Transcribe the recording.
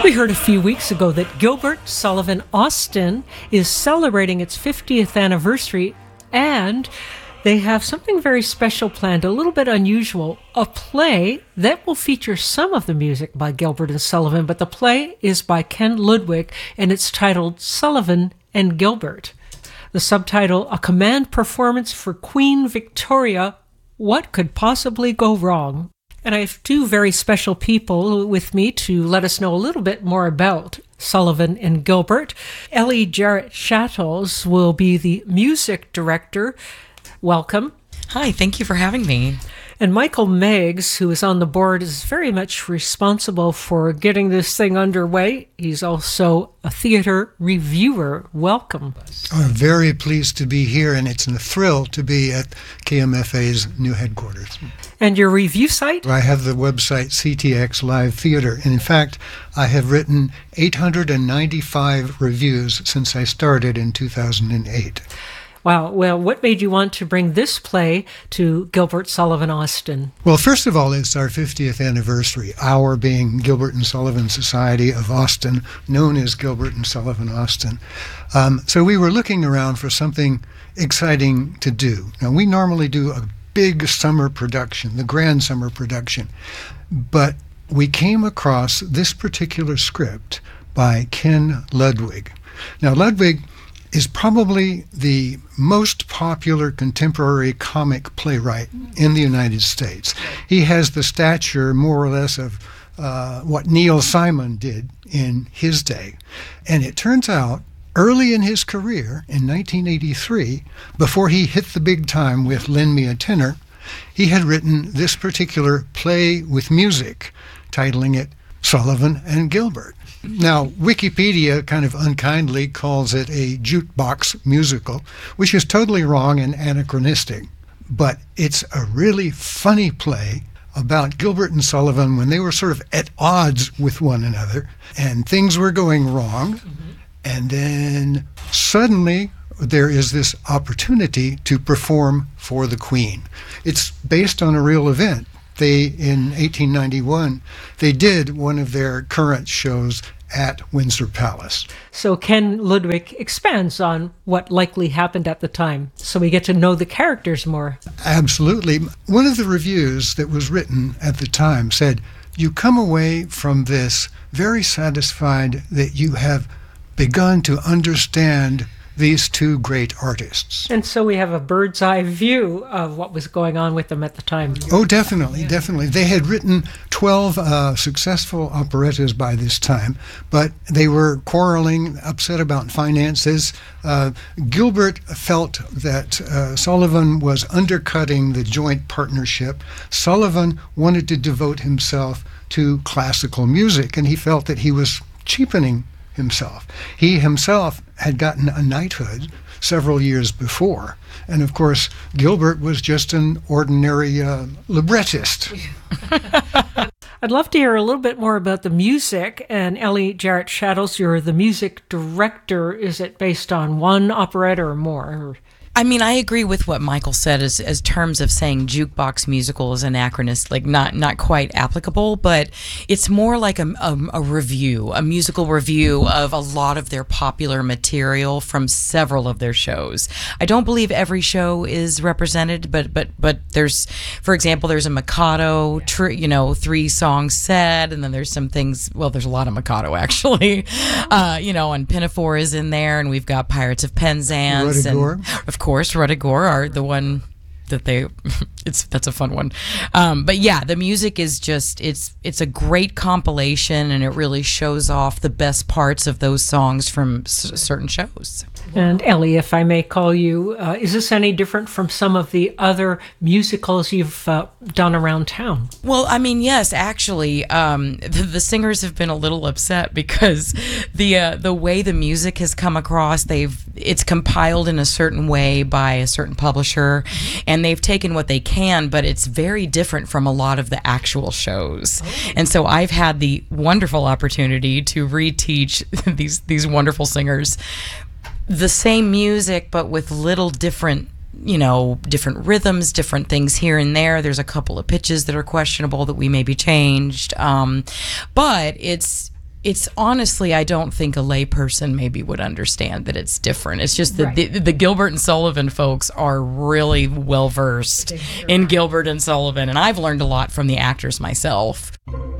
We heard a few weeks ago that Gilbert Sullivan Austin is celebrating its 50th anniversary, and they have something very special planned, a little bit unusual, a play that will feature some of the music by Gilbert and Sullivan, but the play is by Ken Ludwig, and it's titled Sullivan and Gilbert. The subtitle, A Command Performance for Queen Victoria, What Could Possibly Go Wrong? And I have two very special people with me to let us know a little bit more about Sullivan and Gilbert. Ellie Jarrett Shattles will be the music director. Welcome. Hi, thank you for having me. And Michael Meggs, who is on the board, is very much responsible for getting this thing underway. He's also a theater reviewer. Welcome. I'm very pleased to be here, and it's a thrill to be at KMFA's new headquarters. And your review site? I have the website CTX Live Theater, and in fact, I have written 895 reviews since I started in 2008. Wow. Well, what made you want to bring this play to Gilbert Sullivan Austin? Well, first of all, it's our 50th anniversary, our being Gilbert and Sullivan Society of Austin, known as Gilbert and Sullivan Austin. So we were looking around for something exciting to do. Now, we normally do a big summer production, the grand summer production, but we came across this particular script by Ken Ludwig. Now, Ludwig is probably the most popular contemporary comic playwright in the United States. He has the stature, more or less, of what Neil Simon did in his day. And it turns out, early in his career, in 1983, before he hit the big time with Lend Me a Tenor, he had written this particular play with music, titling it Sullivan and Gilbert. Now, Wikipedia kind of unkindly calls it a jukebox musical, which is totally wrong and anachronistic. But it's a really funny play about Gilbert and Sullivan when they were sort of at odds with one another, and things were going wrong. Mm-hmm. And then suddenly there is this opportunity to perform for the Queen. It's based on a real event. In 1891, they did one of their current shows at Windsor Palace. So Ken Ludwig expands on what likely happened at the time, so we get to know the characters more. Absolutely. One of the reviews that was written at the time said, "You come away from this very satisfied that you have begun to understand these two great artists." And so we have a bird's eye view of what was going on with them at the time. Oh, definitely, definitely. They had written 12 successful operettas by this time, but they were quarreling, upset about finances. Gilbert felt that Sullivan was undercutting the joint partnership. Sullivan wanted to devote himself to classical music, and he felt that he was cheapening himself. He himself had gotten a knighthood several years before. And of course, Gilbert was just an ordinary librettist. I'd love to hear a little bit more about the music. And Ellie Jarrett Shattles, you're the music director. Is it based on one operetta or more? I mean, I agree with what Michael said as terms of saying jukebox musical is anachronist, like not quite applicable, but it's more like a review, a musical review of a lot of their popular material from several of their shows. I don't believe every show is represented, but there's, for example, there's a Mikado, 3-song set, and then there's some things, well, there's a lot of Mikado actually, and Pinafore is in there, and we've got Pirates of Penzance, and of course, Ruddigore are the one that that's a fun one. But yeah, the music is just, it's a great compilation, and it really shows off the best parts of those songs from certain shows. And Ellie, if I may call you, is this any different from some of the other musicals you've done around town? Well, I mean, yes, actually, the singers have been a little upset because the way the music has come across, it's compiled in a certain way by a certain publisher, and they've taken what they can, but it's very different from a lot of the actual shows. Oh. And so I've had the wonderful opportunity to reteach these wonderful singers the same music, but with little different rhythms, different things here and there. There's a couple of pitches that are questionable that we maybe changed. But it's it's honestly, I don't think a layperson maybe would understand that it's different. It's just that Right. the Gilbert and Sullivan folks are really well versed in Gilbert and Sullivan, and I've learned a lot from the actors myself.